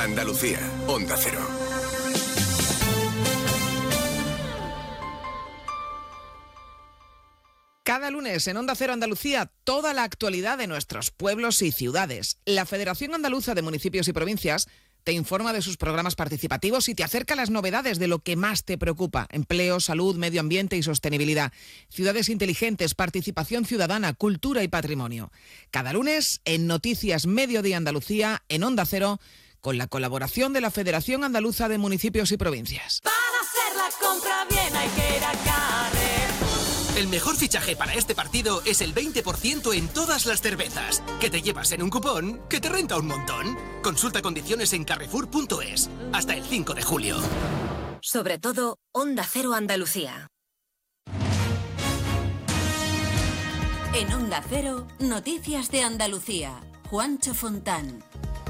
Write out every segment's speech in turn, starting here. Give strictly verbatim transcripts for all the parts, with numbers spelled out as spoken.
Andalucía, Onda Cero. Cada lunes en Onda Cero Andalucía, toda la actualidad de nuestros pueblos y ciudades. La Federación Andaluza de Municipios y Provincias te informa de sus programas participativos y te acerca las novedades de lo que más te preocupa: empleo, salud, medio ambiente y sostenibilidad, ciudades inteligentes, participación ciudadana, cultura y patrimonio. Cada lunes en Noticias Mediodía Andalucía, en Onda Cero, con la colaboración de la Federación Andaluza de Municipios y Provincias. Para hacer la compra bien hay que ir a Carrefour. El mejor fichaje para este partido es el veinte por ciento en todas las cervezas, que te llevas en un cupón que te renta un montón. Consulta condiciones en carrefour punto es. Hasta el cinco de julio. Sobre todo, Onda Cero Andalucía. En Onda Cero, Noticias de Andalucía. Juancho Fontán.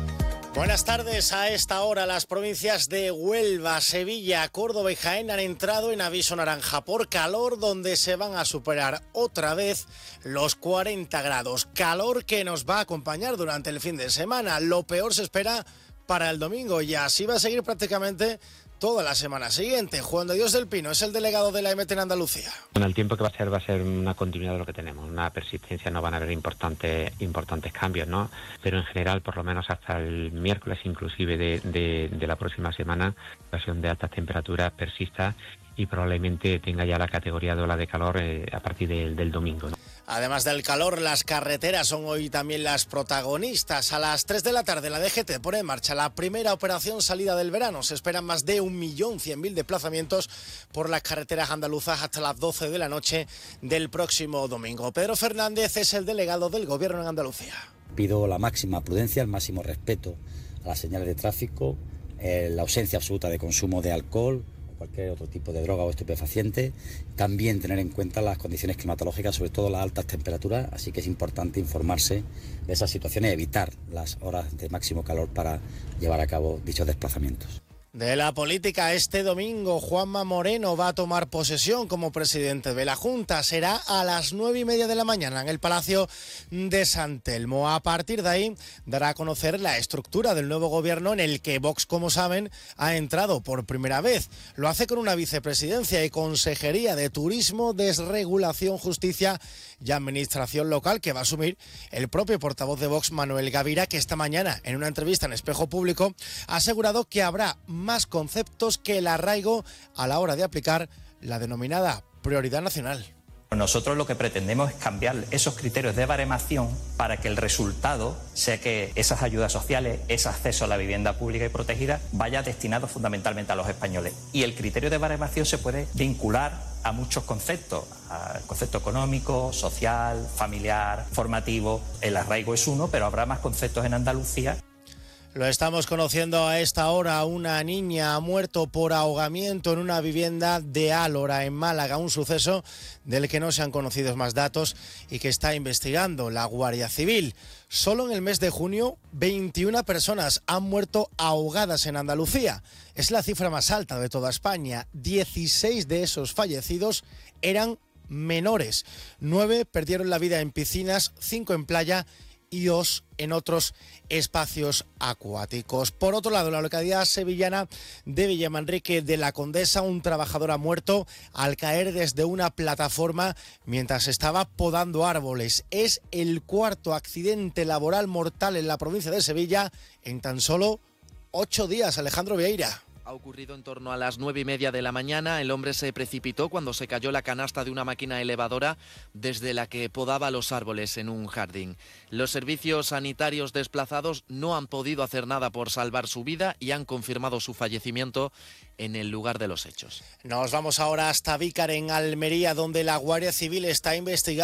Buenas tardes. A esta hora las provincias de Huelva, Sevilla, Córdoba y Jaén han entrado en aviso naranja por calor, donde se van a superar otra vez los cuarenta grados. Calor que nos va a acompañar durante el fin de semana. Lo peor se espera para el domingo y así va a seguir prácticamente toda la semana siguiente. Juan de Dios del Pino es el delegado de la E M T en Andalucía. Bueno, el tiempo que va a ser va a ser una continuidad de lo que tenemos, una persistencia, no van a haber importantes importantes cambios, ¿no? Pero en general, por lo menos hasta el miércoles inclusive de, de, de la próxima semana, la situación de altas temperaturas persista y probablemente tenga ya la categoría de ola de calor eh, a partir de, del domingo, ¿no? Además del calor, las carreteras son hoy también las protagonistas. A las tres de la tarde la D G T pone en marcha la primera operación salida del verano. Se esperan más de un millón cien mil desplazamientos por las carreteras andaluzas hasta las doce de la noche del próximo domingo. Pedro Fernández es el delegado del Gobierno en Andalucía. Pido la máxima prudencia, el máximo respeto a las señales de tráfico, eh, la ausencia absoluta de consumo de alcohol, cualquier otro tipo de droga o estupefaciente, también tener en cuenta las condiciones climatológicas, sobre todo las altas temperaturas, así que es importante informarse de esas situaciones y evitar las horas de máximo calor para llevar a cabo dichos desplazamientos. De la política, este domingo Juanma Moreno va a tomar posesión como presidente de la Junta. Será a las nueve y media de la mañana en el Palacio de San Telmo. A partir de ahí dará a conocer la estructura del nuevo gobierno en el que Vox, como saben, ha entrado por primera vez. Lo hace con una vicepresidencia y consejería de Turismo, Desregulación, Justicia y Administración Local, que va a asumir el propio portavoz de Vox, Manuel Gavira, que esta mañana en una entrevista en Espejo Público ha asegurado que habrá más conceptos que el arraigo a la hora de aplicar la denominada prioridad nacional. Nosotros lo que pretendemos es cambiar esos criterios de baremación para que el resultado sea que esas ayudas sociales, ese acceso a la vivienda pública y protegida vaya destinado fundamentalmente a los españoles. Y el criterio de baremación se puede vincular a muchos conceptos, al concepto económico, social, familiar, formativo. El arraigo es uno, pero habrá más conceptos en Andalucía. Lo estamos conociendo a esta hora. Una niña ha muerto por ahogamiento en una vivienda de Álora, en Málaga, un suceso del que no se han conocido más datos y que está investigando la Guardia Civil. Solo en el mes de junio, veintiuna personas han muerto ahogadas en Andalucía. Es la cifra más alta de toda España. dieciséis de esos fallecidos eran menores. nueve perdieron la vida en piscinas, cinco en playa y dos en otros espacios acuáticos. Por otro lado, la localidad sevillana de Villamanrique de la Condesa, un trabajador ha muerto al caer desde una plataforma mientras estaba podando árboles. Es el cuarto accidente laboral mortal en la provincia de Sevilla en tan solo ocho días. Alejandro Vieira. Ha ocurrido en torno a las nueve y media de la mañana. El hombre se precipitó cuando se cayó la canasta de una máquina elevadora desde la que podaba los árboles en un jardín. Los servicios sanitarios desplazados no han podido hacer nada por salvar su vida y han confirmado su fallecimiento en el lugar de los hechos. Nos vamos ahora hasta Vícar, en Almería, donde la Guardia Civil está investigando